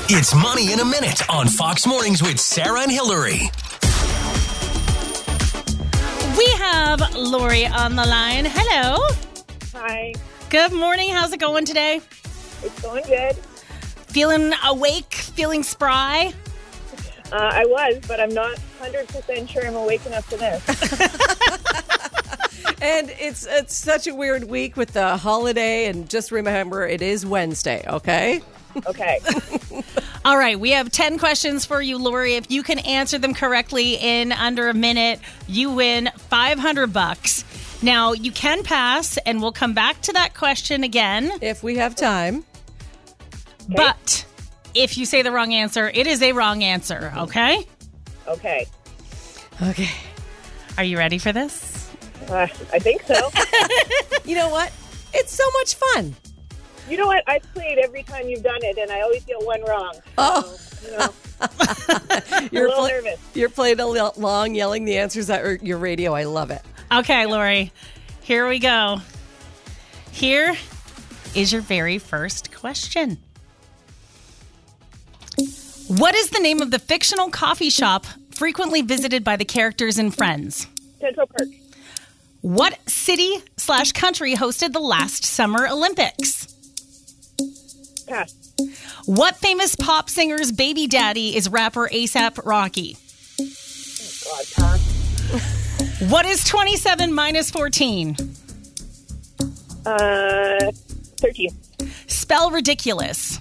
It's Money in a Minute on Fox Mornings with Sarah and Hillary. We have Lori on the line. Hello. Hi. Good morning. How's it going today? It's going good. Feeling awake? Feeling spry? I was, but I'm not 100% sure I'm awake enough for this. And it's such a weird week with the holiday, and just remember, it is Wednesday, okay? Okay. All right. We have 10 questions for you, Lori. If you can answer them correctly in under a minute, you win $500. Now, you can pass, and we'll come back to that question again. If we have time. Okay. But if you say the wrong answer, it is a wrong answer, okay? Okay. Okay. Are you ready for this? I think so. You know what? It's so much fun. You know what? I've played every time you've done it, and I always get one wrong. Oh. So, You're a little nervous. You're playing along, yelling the answers at your radio. I love it. Okay, Lori, here we go. Here is your very first question. What is the name of the fictional coffee shop frequently visited by the characters in Friends? Central Park. What city/country hosted the last Summer Olympics? Pass. What famous pop singer's baby daddy is rapper A$AP Rocky? Oh, God, pass. What is 27 minus 14? 13. Spell ridiculous.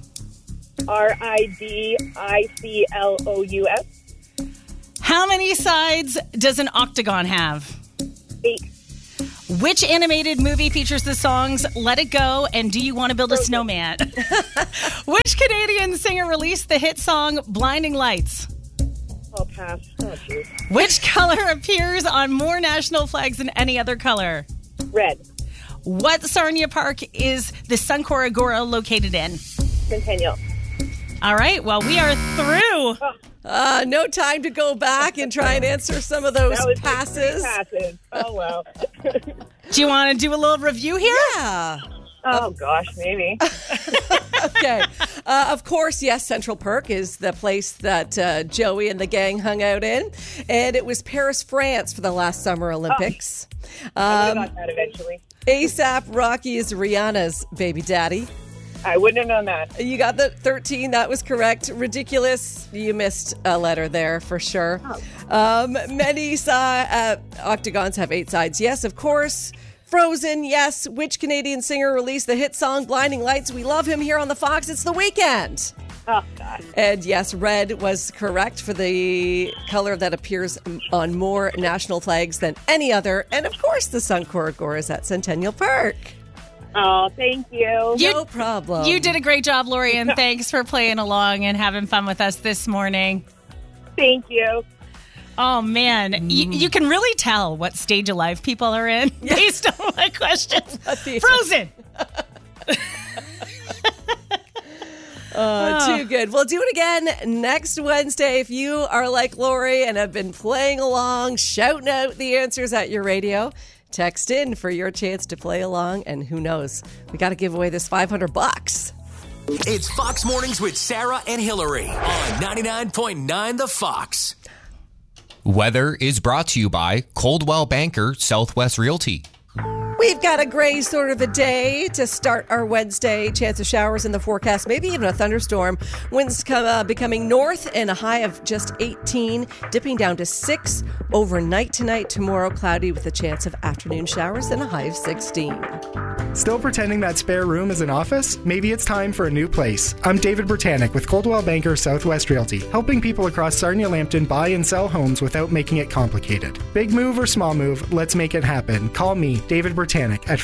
RIDICLOUS. How many sides does an octagon have? 8. Which animated movie features the songs Let It Go and Do You Want to Build a Frozen. Snowman? Which Canadian singer released the hit song Blinding Lights? Oh, pass. Oh, jeez. Which color appears on more national flags than any other color? Red. What Sarnia Park is the Suncor Agora located in? Centennial. All right, well, we are through. No time to go back and try and answer some of those That was passes. Like 3 passes. Oh, wow. Do you want to do a little review here? Yeah. Oh, gosh, maybe. Okay. Of course, yes, Central Park is the place that Joey and the gang hung out in. And it was Paris, France for the last Summer Olympics. I would have got that eventually. A$AP Rocky is Rihanna's baby daddy. I wouldn't have known that. You got the 13. That was correct. Ridiculous. You missed a letter there for sure. Many octagons have 8 sides. Yes, of course. Frozen. Yes. Which Canadian singer released the hit song Blinding Lights? We love him here on The Fox. It's The Weeknd. Oh, God. And yes, red was correct for the color that appears on more national flags than any other. And of course, the Suncor Agora is at Centennial Park. Oh, thank you. No problem. You did a great job, Lori, and thanks for playing along and having fun with us this morning. Thank you. Oh, man. You can really tell what stage of life people are in based on my questions. Frozen. Too good. We'll do it again next Wednesday. If you are like Lori and have been playing along, shouting out the answers at your radio, text in for your chance to play along. And who knows, we got to give away this $500. It's Fox Mornings with Sarah and Hillary on 99.9 The Fox. Weather is brought to you by Coldwell Banker Southwest Realty. We've got a gray sort of a day to start our Wednesday. Chance of showers in the forecast, maybe even a thunderstorm. Winds becoming north and a high of just 18, dipping down to 6 overnight tonight. Tomorrow, cloudy with a chance of afternoon showers and a high of 16. Still pretending that spare room is an office? Maybe it's time for a new place. I'm David Britannic with Coldwell Banker Southwest Realty, helping people across Sarnia-Lambton buy and sell homes without making it complicated. Big move or small move, let's make it happen. Call me, David Britannic, at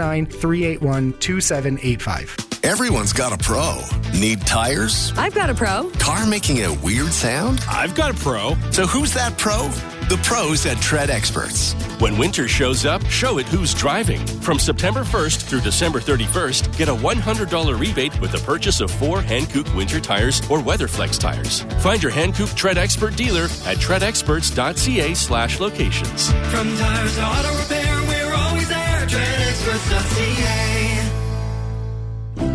519-381-2785. Everyone's got a pro. Need tires? I've got a pro. Car making a weird sound? I've got a pro. So who's that pro? The pros at Tread Experts. When winter shows up, show it who's driving. From September 1st through December 31st, get a $100 rebate with the purchase of 4 Hankook winter tires or WeatherFlex tires. Find your Hankook Tread Expert dealer at treadexperts.ca/locations. From tires to auto repair, we're always there. TreadExperts.ca.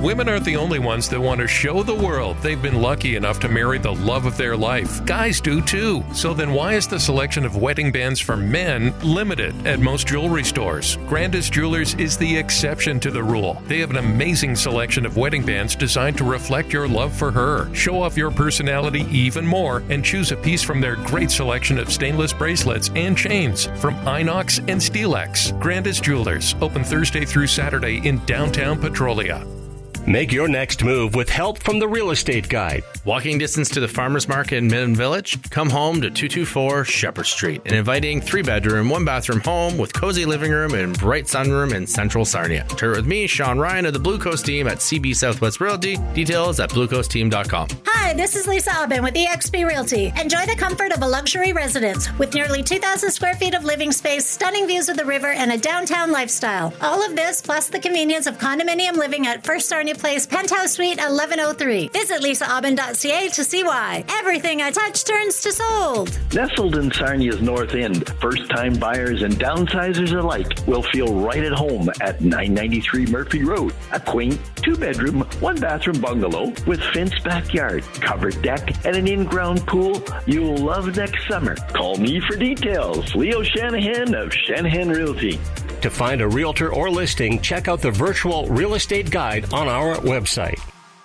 Women aren't the only ones that want to show the world they've been lucky enough to marry the love of their life. Guys do too. So then why is the selection of wedding bands for men limited at most jewelry stores? Grandis Jewelers is the exception to the rule. They have an amazing selection of wedding bands designed to reflect your love for her. Show off your personality even more and choose a piece from their great selection of stainless bracelets and chains from Inox and Stelex. Grandis Jewelers, open Thursday through Saturday in downtown Petrolia. Make your next move with help from the Real Estate Guide. Walking distance to the Farmers Market in Midland Village? Come home to 224 Shepherd Street, an inviting 3-bedroom, 1-bathroom home with cozy living room and bright sunroom in central Sarnia. Tour with me, Sean Ryan of the Blue Coast team at CB Southwest Realty. Details at bluecoastteam.com. Hi, this is Lisa Aubin with eXp Realty. Enjoy the comfort of a luxury residence with nearly 2,000 square feet of living space, stunning views of the river, and a downtown lifestyle. All of this plus the convenience of condominium living at First Sarnia Place, Penthouse Suite 1103. Visit lisaaubin.ca to see why. Everything I touch turns to sold. Nestled in Sarnia's North End, first-time buyers and downsizers alike will feel right at home at 993 Murphy Road. A quaint 2-bedroom, 1-bathroom bungalow with fenced backyard, covered deck, and an in-ground pool you'll love next summer. Call me for details. Leo Shanahan of Shanahan Realty. To find a realtor or listing, check out the virtual real estate guide on our website.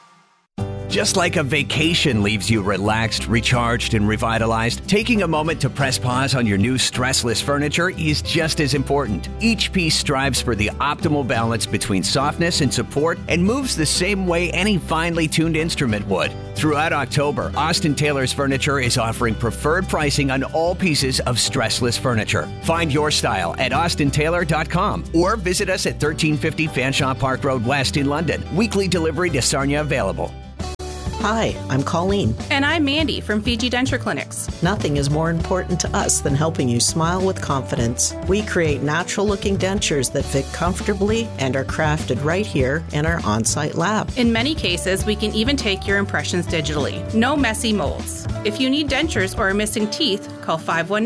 Just like a vacation leaves you relaxed, recharged, and revitalized, taking a moment to press pause on your new stressless furniture is just as important. Each piece strives for the optimal balance between softness and support and moves the same way any finely tuned instrument would. Throughout October, Austin Taylor's Furniture is offering preferred pricing on all pieces of stressless furniture. Find your style at austintaylor.com or visit us at 1350 Fanshawe Park Road West in London. Weekly delivery to Sarnia available. Hi, I'm Colleen. And I'm Mandy from Fiji Denture Clinics. Nothing is more important to us than helping you smile with confidence. We create natural-looking dentures that fit comfortably and are crafted right here in our on-site lab. In many cases, we can even take your impressions digitally. No messy molds. If you need dentures or are missing teeth, call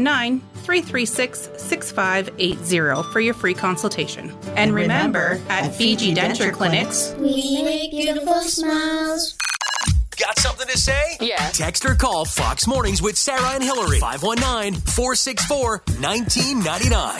519-336-6580 for your free consultation. And remember, at Fiji Denture Clinics, we make beautiful smiles. Got something to say? Yeah. Text or call Fox Mornings with Sarah and Hillary. 519-464-1999.